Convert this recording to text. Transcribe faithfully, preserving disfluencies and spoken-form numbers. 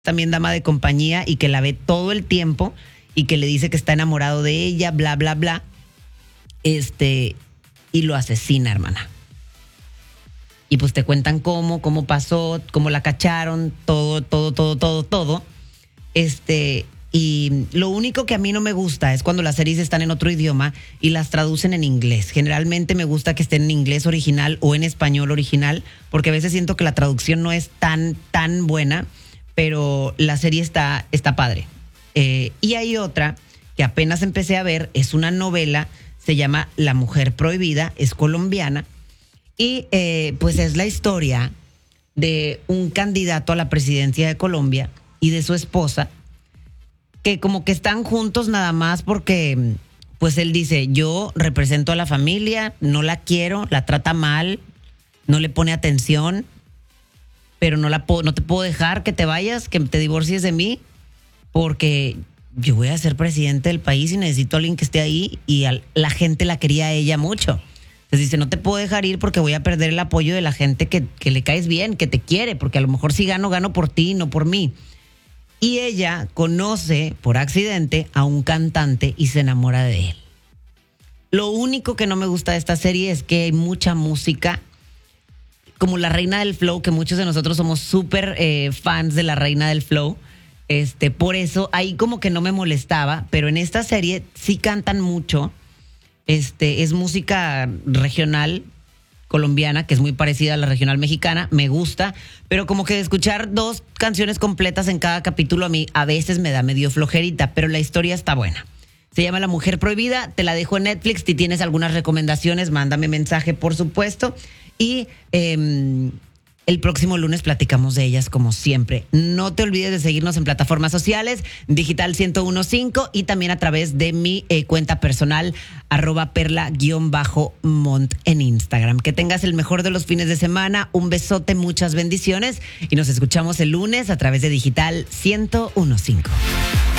también dama de compañía y que la ve todo el tiempo y que le dice que está enamorado de ella, bla, bla, bla. Este, y lo asesina, hermana. Y pues te cuentan cómo, cómo pasó, cómo la cacharon, todo, todo, todo, todo, todo. Este, y lo único que a mí no me gusta es cuando las series están en otro idioma y las traducen en inglés. Generalmente me gusta que estén en inglés original o en español original, porque a veces siento que la traducción no es tan, tan buena, pero la serie está, está padre. Eh, y hay otra que apenas empecé a ver, es una novela, se llama La Mujer Prohibida, es colombiana, y eh, pues es la historia de un candidato a la presidencia de Colombia y de su esposa, que como que están juntos nada más porque, pues él dice, yo represento a la familia, no la quiero, la trata mal, no le pone atención, pero no, la puedo, no te puedo dejar que te vayas, que te divorcies de mí, porque yo voy a ser presidente del país y necesito a alguien que esté ahí, y a la gente la quería a ella mucho. Entonces dice, no te puedo dejar ir porque voy a perder el apoyo de la gente que, que le caes bien, que te quiere, porque a lo mejor si gano, gano por ti, no por mí. Y ella conoce por accidente a un cantante y se enamora de él. Lo único que no me gusta de esta serie es que hay mucha música, como La Reina del Flow, que muchos de nosotros somos súper eh, fans de La Reina del Flow. Este, por eso ahí como que no me molestaba, pero en esta serie sí cantan mucho. Este, es música regional colombiana, que es muy parecida a la regional mexicana, me gusta, pero como que escuchar dos canciones completas en cada capítulo a mí a veces me da medio flojerita, pero la historia está buena. Se llama La Mujer Prohibida, te la dejo en Netflix. Si tienes algunas recomendaciones, mándame mensaje, por supuesto. Y eh, el próximo lunes platicamos de ellas como siempre. No te olvides de seguirnos en plataformas sociales, Digital ciento uno punto cinco, y también a través de mi eh, cuenta personal, arroba perla-mont en Instagram. Que tengas el mejor de los fines de semana. Un besote, muchas bendiciones. Y nos escuchamos el lunes a través de Digital ciento uno punto cinco.